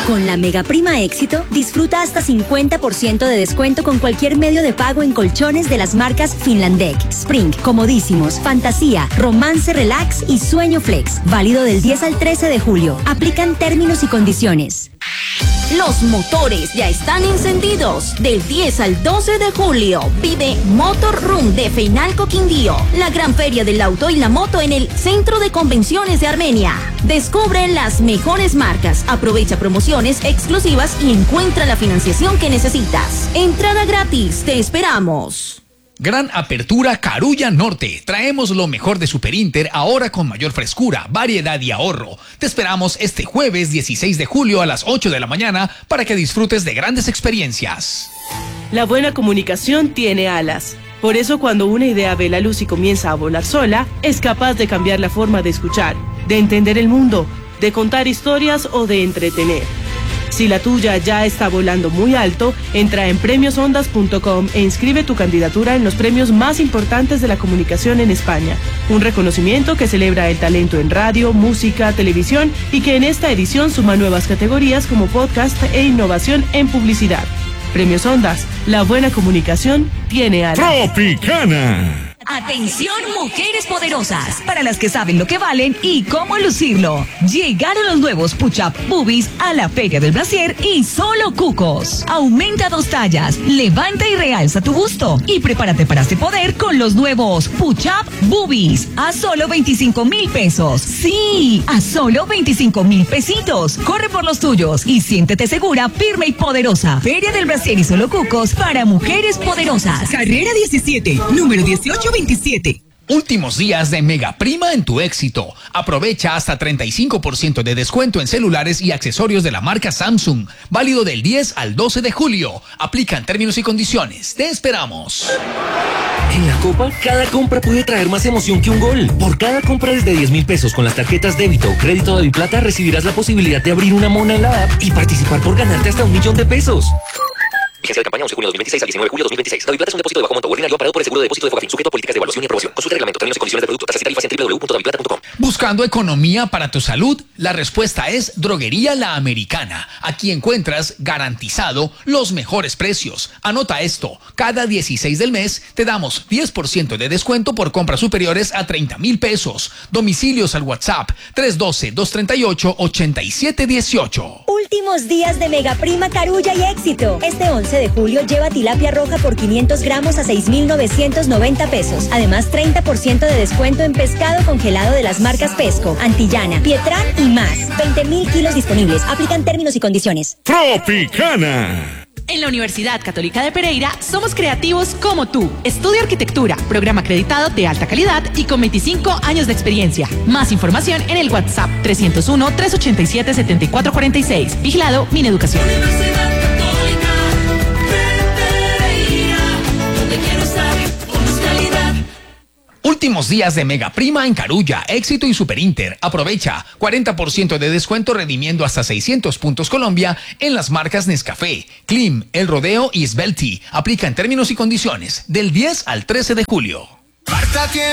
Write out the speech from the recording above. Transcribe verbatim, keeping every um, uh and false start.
Con la Mega Prima Éxito, disfruta hasta cincuenta por ciento de descuento con cualquier medio de pago en colchones de las marcas Finlandec, Spring, Comodísimos, Fantasía, Romance Relax y Sueño Flex. Válido del diez al trece de julio. Aplican términos y condiciones. Los motores ya están encendidos. Del diez al doce de julio vive Motor Room de Feinalco Quindío, la gran feria del auto y la moto en el Centro de Convenciones de Armenia. Descubre las mejores marcas, aprovecha promociones exclusivas y encuentra la financiación que necesitas. Entrada gratis, te esperamos. Gran apertura Carulla Norte. Traemos lo mejor de Super Inter ahora con mayor frescura, variedad y ahorro. Te esperamos este jueves dieciséis de julio a las ocho de la mañana para que disfrutes de grandes experiencias. La buena comunicación tiene alas. Por eso cuando una idea ve la luz y comienza a volar sola, es capaz de cambiar la forma de escuchar, de entender el mundo, de contar historias o de entretener. Si la tuya ya está volando muy alto, entra en premios ondas punto com e inscribe tu candidatura en los premios más importantes de la comunicación en España. Un reconocimiento que celebra el talento en radio, música, televisión y que en esta edición suma nuevas categorías como podcast e innovación en publicidad. Premios Ondas, la buena comunicación tiene alas. Tropicana. Atención, mujeres poderosas, para las que saben lo que valen y cómo lucirlo. Llegaron los nuevos Push-Up Boobies a la Feria del Brasier y solo cucos. Aumenta dos tallas, levanta y realza tu busto y prepárate para este poder con los nuevos Push-Up Boobies a solo veinticinco mil pesos. Sí, a solo veinticinco mil pesitos. Corre por los tuyos y siéntete segura, firme y poderosa. Feria del Brasier y solo cucos para mujeres poderosas. Carrera diecisiete, número dieciocho veintisiete. Últimos días de Mega Prima en tu éxito. Aprovecha hasta treinta y cinco por ciento de descuento en celulares y accesorios de la marca Samsung. Válido del diez al doce de julio. Aplican términos y condiciones. Te esperamos. En la Copa, cada compra puede traer más emoción que un gol. Por cada compra desde diez mil pesos con las tarjetas débito o crédito de Biplata recibirás la posibilidad de abrir una mona en la app y participar por ganarte hasta un millón de pesos. Vigencia de campaña once de junio de dos mil veintiséis al diecinueve de julio de dos mil veintiséis. Daviplata es un depósito de bajo monto ordinario amparado por el seguro de depósito de Fogafín, sujeto a políticas de evaluación y aprobación. Consulta reglamento, términos y condiciones del producto, tasas y tarifas en doble u doble u doble u punto daviplata punto com. ¿Buscando economía para tu salud? La respuesta es Droguería La Americana. Aquí encuentras garantizado los mejores precios. Anota esto, cada dieciséis del mes te damos diez por ciento de descuento por compras superiores a treinta mil pesos. Domicilios al WhatsApp tres uno dos, dos tres ocho, ocho siete uno ocho. Últimos días de Mega Prima Carulla y Éxito. Este once de julio lleva tilapia roja por quinientos gramos a seis mil novecientos noventa pesos. Además, treinta por ciento de descuento en pescado congelado de las marcas Pesco, Antillana, Pietrán y más. veinte mil kilos disponibles. Aplican términos y condiciones. Tropicana. En la Universidad Católica de Pereira somos creativos como tú. Estudia arquitectura, programa acreditado de alta calidad y con veinticinco años de experiencia. Más información en el WhatsApp tres cero uno, tres ocho siete, siete cuatro cuatro seis. Vigilado Mineducación. Universidad Católica de Pereira, donde quiero estar con más calidad. Últimos días de Mega Prima en Carulla, Éxito y Super Inter. Aprovecha cuarenta por ciento de descuento redimiendo hasta seiscientos puntos Colombia en las marcas Nescafé, Klim, El Rodeo y Svelti. Aplican términos y condiciones del diez al trece de julio.